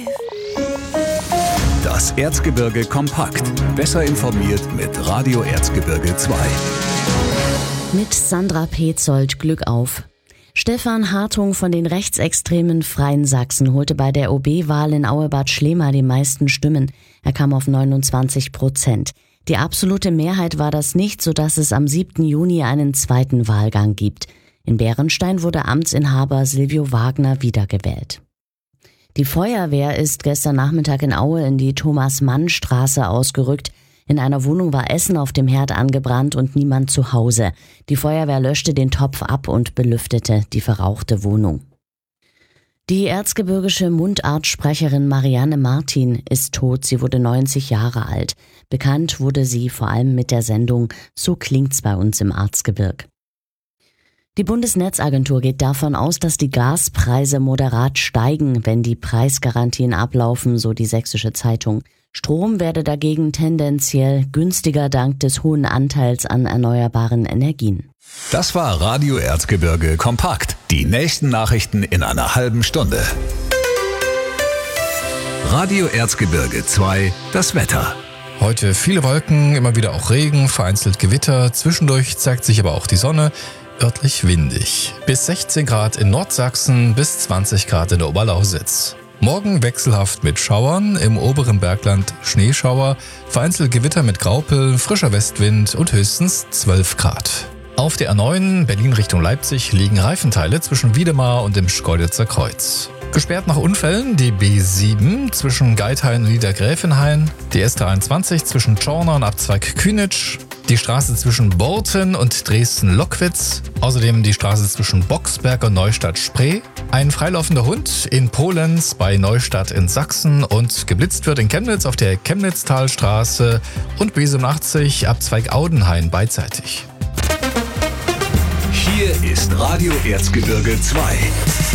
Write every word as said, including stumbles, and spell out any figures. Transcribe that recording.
Das Erzgebirge kompakt. Besser informiert mit Radio Erzgebirge zwei. Mit Sandra Petzold, Glück auf. Stefan Hartung von den rechtsextremen Freien Sachsen holte bei der O B-Wahl in Auebad Schlema die meisten Stimmen. Er kam auf neunundzwanzig Prozent. Die absolute Mehrheit war das nicht, sodass es am siebten Juni einen zweiten Wahlgang gibt. In Bärenstein wurde Amtsinhaber Silvio Wagner wiedergewählt. Die Feuerwehr ist gestern Nachmittag in Aue in die Thomas-Mann-Straße ausgerückt. In einer Wohnung war Essen auf dem Herd angebrannt und niemand zu Hause. Die Feuerwehr löschte den Topf ab und belüftete die verrauchte Wohnung. Die erzgebirgische Mundartsprecherin Marianne Martin ist tot. Sie wurde neunzig Jahre alt. Bekannt wurde sie vor allem mit der Sendung So klingt's bei uns im Erzgebirg. Die Bundesnetzagentur geht davon aus, dass die Gaspreise moderat steigen, wenn die Preisgarantien ablaufen, so die Sächsische Zeitung. Strom werde dagegen tendenziell günstiger dank des hohen Anteils an erneuerbaren Energien. Das war Radio Erzgebirge kompakt. Die nächsten Nachrichten in einer halben Stunde. Radio Erzgebirge zwei, das Wetter. Heute viele Wolken, immer wieder auch Regen, vereinzelt Gewitter. Zwischendurch zeigt sich aber auch die Sonne. Örtlich windig. Bis sechzehn Grad in Nordsachsen, bis zwanzig Grad in der Oberlausitz. Morgen wechselhaft mit Schauern, im oberen Bergland Schneeschauer, vereinzelt Gewitter mit Graupel, frischer Westwind und höchstens zwölf Grad. Auf der A neun Berlin Richtung Leipzig liegen Reifenteile zwischen Wiedemar und dem Schkeuditzer Kreuz. Gesperrt nach Unfällen die B sieben zwischen Geithain und Niedergräfenhain, die S dreiundzwanzig zwischen Tschorner und Abzweig Kühnitsch, die Straße zwischen Borten und Dresden-Lockwitz, außerdem die Straße zwischen Boxberg und Neustadt-Spree, ein freilaufender Hund in Polenz bei Neustadt in Sachsen und geblitzt wird in Chemnitz auf der Chemnitztalstraße und B siebenundachtzig Abzweig Audenhain beidseitig. Hier ist Radio Erzgebirge zwei.